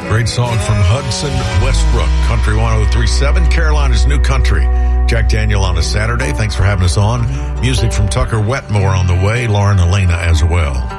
Great song from Hudson Westbrook, Country 103.7, Carolina's New Country. Jack Daniel on a Saturday. Thanks for having us on. Music from Tucker Wetmore on the way. Lauren Elena as well.